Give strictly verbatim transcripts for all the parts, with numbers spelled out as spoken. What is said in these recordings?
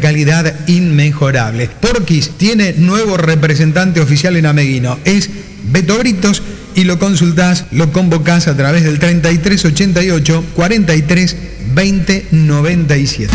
calidad inmejorable. Porquis tiene nuevo representante oficial en Ameguino, es Beto Britos, y lo consultás, lo convocás a través del treinta y tres ochenta y ocho cuarenta y tres veinte noventa y siete.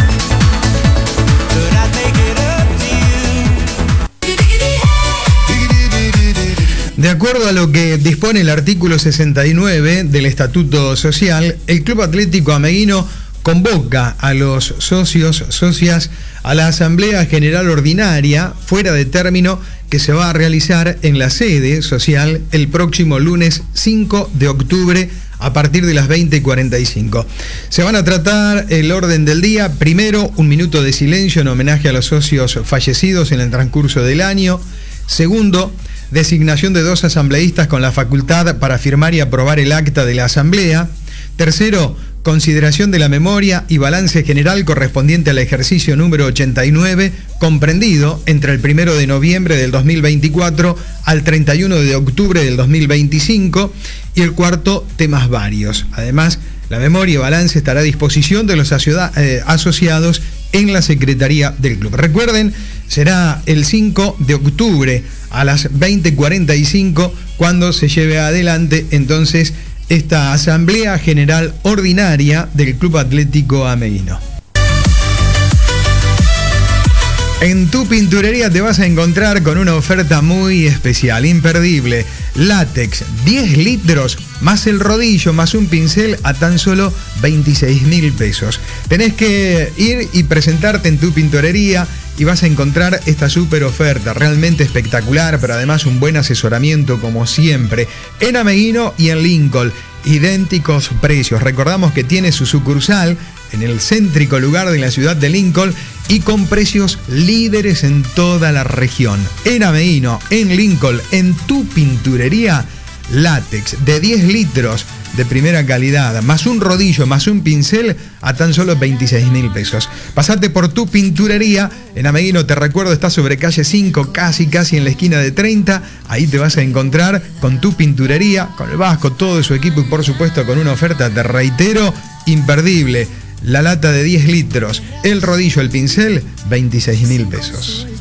De acuerdo a lo que dispone el artículo sesenta y nueve del Estatuto Social, el Club Atlético Ameguino convoca a los socios, socias, a la Asamblea General Ordinaria fuera de término que se va a realizar en la sede social el próximo lunes cinco de octubre a partir de las veinte cuarenta y cinco. Se van a tratar el orden del día. Primero, un minuto de silencio en homenaje a los socios fallecidos en el transcurso del año. Segundo, designación de dos asambleístas con la facultad para firmar y aprobar el acta de la asamblea. Tercero, consideración de la memoria y balance general correspondiente al ejercicio número ochenta y nueve, comprendido entre el primero de noviembre del dos mil veinticuatro al treinta y uno de octubre del dos mil veinticinco. Y el cuarto, temas varios. Además, la memoria y balance estará a disposición de los eh, asociados en la Secretaría del Club. Recuerden, será el cinco de octubre a las veinte cuarenta y cinco cuando se lleve adelante entonces esta Asamblea General Ordinaria del Club Atlético Ameguino. En tu pinturería te vas a encontrar con una oferta muy especial, imperdible. Látex, diez litros, más el rodillo, más un pincel a tan solo veintiséis mil pesos. Tenés que ir y presentarte en tu pinturería y vas a encontrar esta súper oferta, realmente espectacular, pero además un buen asesoramiento como siempre. En Ameguino y en Lincoln, idénticos precios. Recordamos que tiene su sucursal en el céntrico lugar de la ciudad de Lincoln y con precios líderes en toda la región. En Ameguino, en Lincoln, en tu pinturería, látex de diez litros de primera calidad, más un rodillo, más un pincel a tan solo veintiséis mil pesos. Pasate por tu pinturería. En Ameguino, te recuerdo, está sobre calle cinco, casi casi en la esquina de treinta. Ahí te vas a encontrar con tu pinturería, con el Vasco, todo su equipo y por supuesto con una oferta, te reitero, imperdible. La lata de diez litros, el rodillo, el pincel, veintiséis mil pesos.